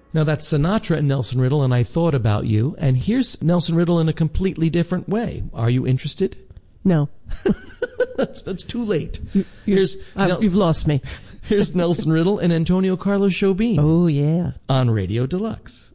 Now that's Sinatra and Nelson Riddle, and I Thought About You. And here's Nelson Riddle in a completely different way. Are you interested? No. That's too late. You've lost me. Here's Nelson Riddle and Antonio Carlos Jobim. Oh, yeah. On Radio Deluxe.